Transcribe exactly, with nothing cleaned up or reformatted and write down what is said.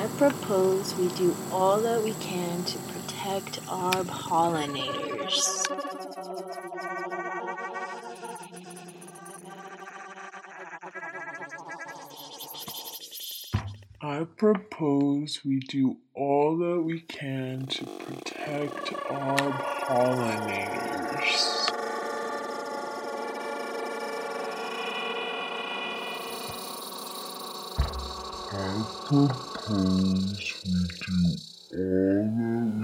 I propose we do all that we can to protect our pollinators. I propose we do all that we can to protect our pollinators. I propose we do all that we